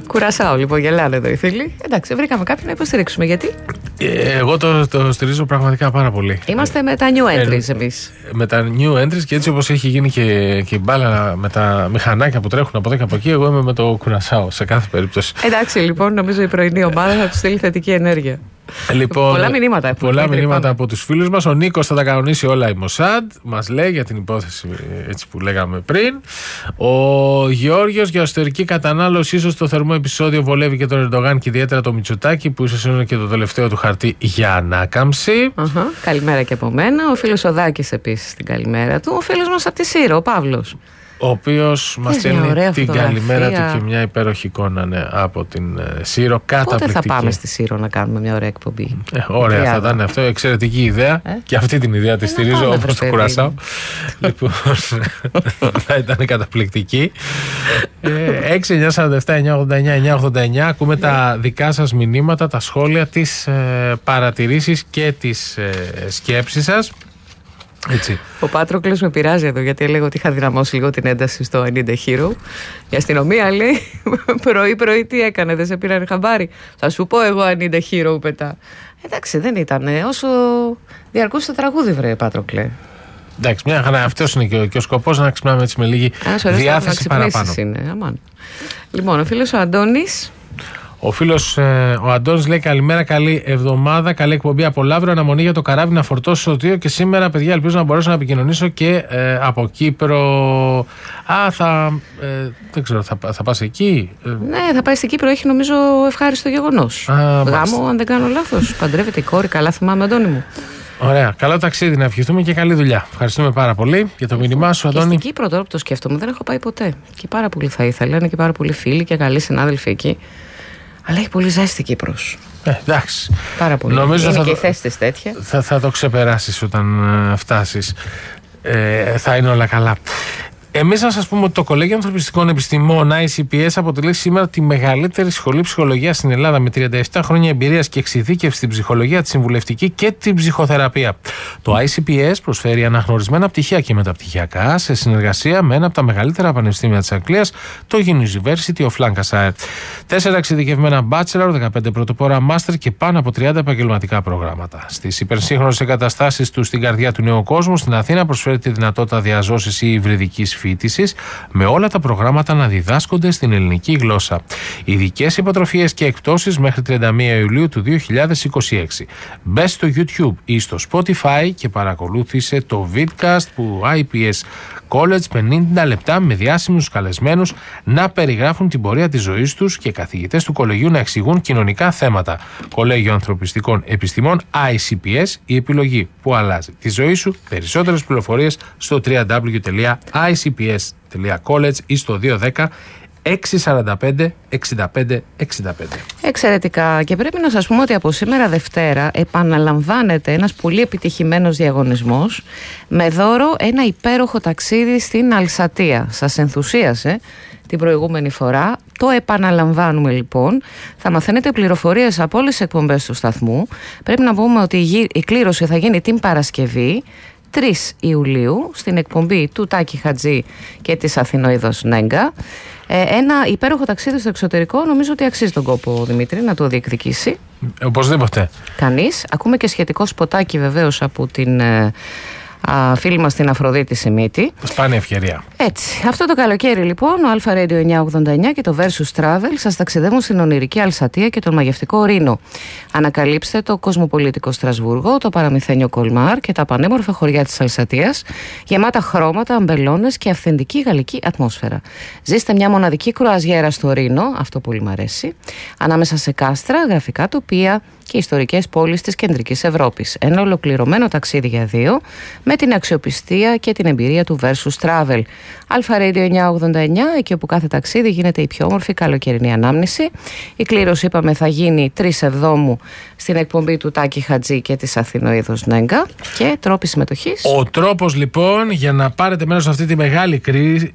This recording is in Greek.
Κουρασάω λοιπόν, γελάνε εδώ οι φίλοι. Εντάξει, βρήκαμε κάποιον να υποστηρίξουμε. Γιατί? Εγώ το στηρίζω πραγματικά πάρα πολύ. Είμαστε με τα new entries εμείς. Με τα new entries και έτσι όπως έχει γίνει και η μπάλα με τα μηχανάκια που τρέχουν από εδώ και από εκεί, εγώ είμαι με το Κουρασάο σε κάθε περίπτωση. Εντάξει, λοιπόν, νομίζω η πρωινή ομάδα θα του στείλει θετική ενέργεια. Λοιπόν, πολλά μηνύματα από τους φίλους μας. Ο Νίκος θα τα κανονίσει όλα η Μοσάντ, μας λέει για την υπόθεση έτσι που λέγαμε πριν. Ο Γεώργιος για εσωτερική κατανάλωση, ίσως το θερμό επεισόδιο βολεύει και τον Ερντογάν και ιδιαίτερα το Μητσοτάκη, που ίσως είναι και το τελευταίο του χαρτί για ανάκαμψη. Καλημέρα και από μένα. Ο φίλος ο Δάκης επίσης την καλημέρα του. Ο φίλος μας από τη Σύρο, ο Παύλος, ο οποίος μας στέλνει την καλημέρα του και μια υπέροχη εικόνα από την Σύρο. Καταπληκτική. Πότε θα πάμε στη Σύρο να κάνουμε μια ωραία εκπομπή? Ωραία, θα ήταν αυτό. Εξαιρετική ιδέα. Και αυτή την ιδέα τη στηρίζω όπως το Κουρασάο. Λοιπόν, θα ήταν καταπληκτική. 6-947-989-989. Ακούμε τα δικά σας μηνύματα, τα σχόλια, τις παρατηρήσεις και τις σκέψεις σας. Έτσι. Ο Πάτροκλος με πειράζει εδώ, γιατί έλεγα ότι είχα δυναμώσει λίγο την ένταση στο I Need a Hero. Η αστυνομία λέει πρωί-πρωί τι έκανε, δεν σε πήραν χαμπάρι? Θα σου πω εγώ I Need a Hero μετά. Εντάξει, δεν ήταν όσο διαρκούσε το τραγούδι, βρε Πάτροκλε. Εντάξει, μια χαρά. Αυτός είναι και ο σκοπός, να ξυπνάμε έτσι με λίγη διάθεση παραπάνω. Λοιπόν, ο φίλος ο Αντώνης. Ο φίλος ο Αντώνης λέει καλημέρα, καλή εβδομάδα, καλή εκπομπή από Λαύριο. Αναμονή για το καράβι να φορτώσει σωτίο και σήμερα, παιδιά, ελπίζω να μπορέσω να επικοινωνήσω και από Κύπρο. Δεν ξέρω, θα πας εκεί? Ναι, θα πάει στην Κύπρο, έχει νομίζω ευχάριστο γεγονός. Γάμο, αν δεν κάνω λάθος. Παντρεύεται η κόρη, καλά θυμάμαι, Αντώνη μου. Ωραία. Καλό ταξίδι να ευχηθούμε και καλή δουλειά. Ευχαριστούμε πάρα πολύ για το μήνυμά σου, Αντώνη. Στην Κύπρο τώρα που το σκέφτομαι, δεν έχω πάει ποτέ. Και πάρα πολύ θα ήθελα. Είναι και πάρα πολλοί φίλοι και καλοί συνάδελφοι εκεί. Αλλά έχει πολύ ζέστη Κύπρος. Εντάξει. Πάρα πολύ. Νομίζω είναι και οι θέσεις τέτοια. Θα το ξεπεράσεις όταν φτάσεις. Θα είναι όλα καλά. Εμείς να σας πούμε ότι το Κολέγιο Ανθρωπιστικών Επιστημών ICPS αποτελεί σήμερα τη μεγαλύτερη σχολή ψυχολογίας στην Ελλάδα, με 37 χρόνια εμπειρίας και εξειδίκευση στην ψυχολογία, τη συμβουλευτική και την ψυχοθεραπεία. Το ICPS προσφέρει αναγνωρισμένα πτυχία και μεταπτυχιακά σε συνεργασία με ένα από τα μεγαλύτερα πανεπιστήμια της Αγγλίας, το University of Lancashire. 4 εξειδικευμένα bachelor, 15 πρωτοπόρα master και πάνω από 30 επαγγελματικά προγράμματα. Στις υπερσύγχρονες εγκαταστάσεις του στην καρδιά του νέου κόσμου, στην Αθήνα, προσφέρει τη δυνατότητα διαζώσης ή υβριδικής φοιτησης, με όλα τα προγράμματα να διδάσκονται στην ελληνική γλώσσα. Ειδικές υποτροφίες και εκπτώσεις μέχρι 31 Ιουλίου του 2026. Μπες στο YouTube ή στο Spotify και παρακολούθησε το vidcast που IPS College, 50 λεπτά με διάσημους καλεσμένους να περιγράφουν την πορεία της ζωής τους και καθηγητές του κολεγίου να εξηγούν κοινωνικά θέματα. Κολέγιο Ανθρωπιστικών Επιστημών ICPS, η επιλογή που αλλάζει τη ζωή σου. Περισσότερες πληροφορίες στο www.icps.college ή στο 210 645 65 65. Εξαιρετικά. Και πρέπει να σας πούμε ότι από σήμερα Δευτέρα επαναλαμβάνεται ένας πολύ επιτυχημένος διαγωνισμός με δώρο ένα υπέροχο ταξίδι στην Αλσατία. Σας ενθουσίασε την προηγούμενη φορά? Το επαναλαμβάνουμε λοιπόν. Θα μαθαίνετε πληροφορίες από όλες τις εκπομπές του σταθμού. Πρέπει να πούμε ότι η κλήρωση θα γίνει την Παρασκευή 3 Ιουλίου στην εκπομπή του Τάκη Χατζή και της Αθηνοίδος Νέγκα. Ένα υπέροχο ταξίδι στο εξωτερικό, νομίζω ότι αξίζει τον κόπο, Δημήτρη, να το διεκδικήσει. Οπωσδήποτε. Κανείς. Ακούμε και σχετικό σποτάκι βεβαίως από την φίλη μας την Αφροδίτη Σιμίτη. Σπάνια ευκαιρία. Έτσι. Αυτό το καλοκαίρι λοιπόν ο Αλφα Radio 989 και το Versus Travel σας ταξιδεύουν στην ονειρική Αλσατία και τον μαγευτικό Ρήνο. Ανακαλύψτε το κοσμοπολιτικό Στρασβούργο, το παραμυθένιο Κολμάρ και τα πανέμορφα χωριά της Αλσατίας, γεμάτα χρώματα, αμπελώνες και αυθεντική γαλλική ατμόσφαιρα. Ζήστε μια μοναδική κρουαζιέρα στο Ρήνο, αυτό πολύ μου αρέσει, ανάμεσα σε κάστρα, γραφικά τοπία και ιστορικές πόλεις της κεντρικής Ευρώπης. Ένα ολοκληρωμένο ταξίδι για δύο, με την αξιοπιστία και την εμπειρία του Versus Travel. Αλφα Radio 989, εκεί όπου κάθε ταξίδι γίνεται η πιο όμορφη καλοκαιρινή ανάμνηση. Η κλήρωση, είπαμε, θα γίνει 3 Εβδόμου στην εκπομπή του Τάκη Χατζή και της Αθηνοίδος Νέγκα. Και τρόποι συμμετοχής. Ο τρόπος λοιπόν για να πάρετε μέρος σε αυτή τη μεγάλη